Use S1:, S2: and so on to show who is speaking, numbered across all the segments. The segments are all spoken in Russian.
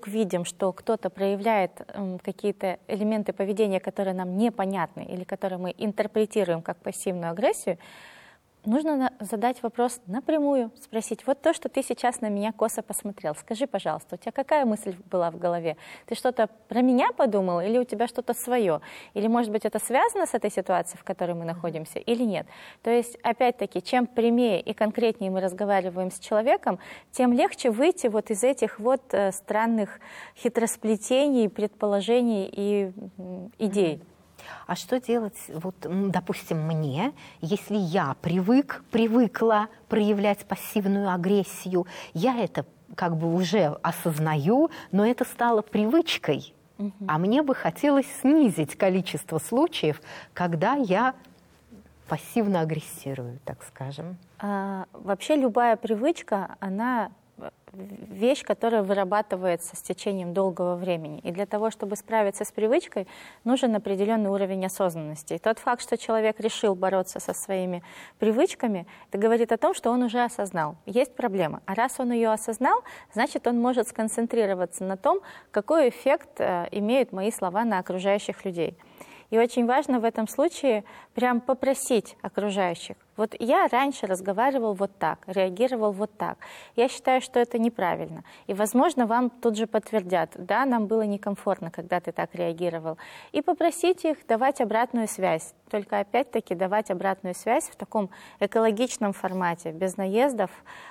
S1: вдруг видим, что кто-то проявляет какие-то элементы поведения, которые нам непонятны или которые мы интерпретируем как пассивную агрессию, нужно задать вопрос напрямую, спросить: вот то, что ты сейчас на меня косо посмотрел, скажи, пожалуйста, у тебя какая мысль была в голове? Ты что-то про меня подумал или у тебя что-то свое? Или, может быть, это связано с этой ситуацией, в которой мы находимся, или нет? То есть, опять-таки, чем прямее и конкретнее мы разговариваем с человеком, тем легче выйти вот из этих вот странных хитросплетений, предположений и идей.
S2: А что делать, вот, допустим, мне, если я привыкла проявлять пассивную агрессию, я это как бы уже осознаю, но это стало привычкой, а мне бы хотелось снизить количество случаев, когда я пассивно агрессирую, так скажем.
S1: Вообще любая привычка, она вещь, которая вырабатывается с течением долгого времени. И для того, чтобы справиться с привычкой, нужен определенный уровень осознанности. И тот факт, что человек решил бороться со своими привычками, это говорит о том, что он уже осознал. Есть проблема. А раз он ее осознал, значит, он может сконцентрироваться на том, какой эффект имеют мои слова на окружающих людей. И очень важно в этом случае прям попросить окружающих. Вот я раньше разговаривал вот так, реагировал вот так. Я считаю, что это неправильно. И, возможно, вам тут же подтвердят: да, нам было некомфортно, когда ты так реагировал. И попросить их давать обратную связь. Только, опять-таки, давать обратную связь в таком экологичном формате, без наездов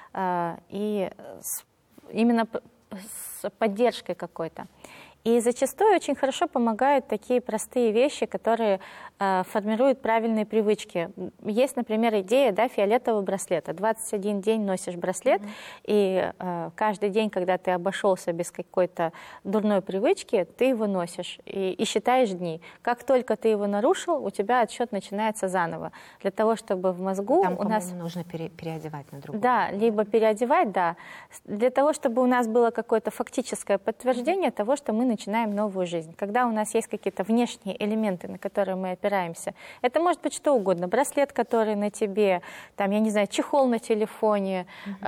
S1: и именно с поддержкой какой-то. И зачастую очень хорошо помогают такие простые вещи, которые формируют правильные привычки. Есть, например, идея, да, фиолетового браслета. 21 день носишь браслет, и каждый день, когда ты обошелся без какой-то дурной привычки, ты его носишь и считаешь дни. Как только ты его нарушил, у тебя отсчет начинается заново. Для того, чтобы в мозгу
S2: там,
S1: у нас...
S2: нужно переодевать на другую.
S1: Да, либо переодевать, да. Для того, чтобы у нас было какое-то фактическое подтверждение того, что мы начинаем новую жизнь. Когда у нас есть какие-то внешние элементы, на которые мы опираемся, это может быть что угодно. Браслет, который на тебе, там, я не знаю, чехол на телефоне,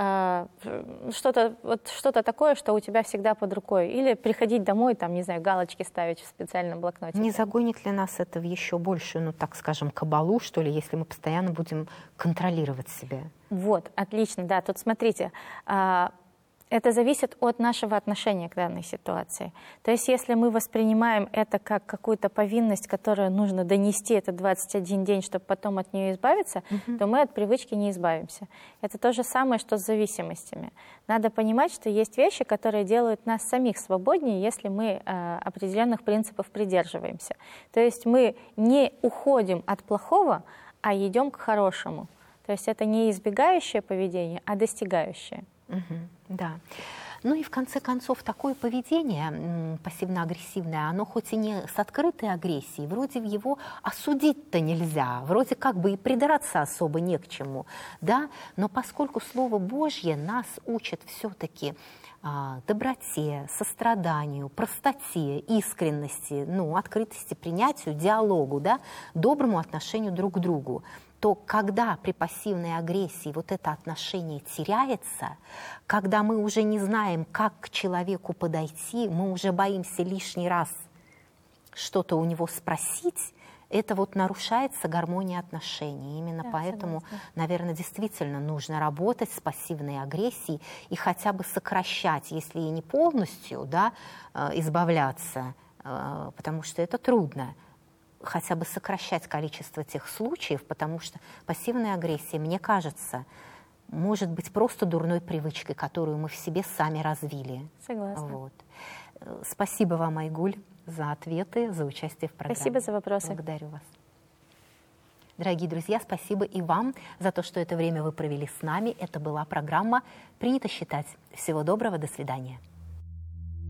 S1: что-то такое, что у тебя всегда под рукой. Или приходить домой, там, не знаю, галочки ставить в специальном блокноте.
S2: Не загонит ли нас это в еще большую, ну, так скажем, кабалу, что ли, если мы постоянно будем контролировать себя?
S1: Вот, отлично, да. Тут смотрите, это зависит от нашего отношения к данной ситуации. То есть если мы воспринимаем это как какую-то повинность, которую нужно донести этот 21 день, чтобы потом от нее избавиться, то мы от привычки не избавимся. Это то же самое, что с зависимостями. Надо понимать, что есть вещи, которые делают нас самих свободнее, если мы определенных принципов придерживаемся. То есть мы не уходим от плохого, а идем к хорошему. То есть это не избегающее поведение, а достигающее.
S2: Да. Ну и в конце концов такое поведение пассивно-агрессивное, оно хоть и не с открытой агрессией, вроде его осудить-то нельзя, вроде как бы и придраться особо не к чему, да, но поскольку Слово Божье нас учит все-таки доброте, состраданию, простоте, искренности, ну, открытости, принятию, диалогу, да, доброму отношению друг к другу, то когда при пассивной агрессии вот это отношение теряется, когда мы уже не знаем, как к человеку подойти, мы уже боимся лишний раз что-то у него спросить, это вот нарушается гармония отношений. Именно да, поэтому, наверное, действительно нужно работать с пассивной агрессией и хотя бы сокращать, если и не полностью, да, избавляться, потому что это трудно, хотя бы сокращать количество тех случаев, потому что пассивная агрессия, мне кажется, может быть просто дурной привычкой, которую мы в себе сами развили.
S1: Согласна.
S2: Вот. Спасибо вам, Айгуль, за ответы, за участие в программе.
S1: Спасибо за вопросы.
S2: Благодарю вас. Дорогие друзья, спасибо и вам за то, что это время вы провели с нами. Это была программа «Принято считать». Всего доброго, до свидания.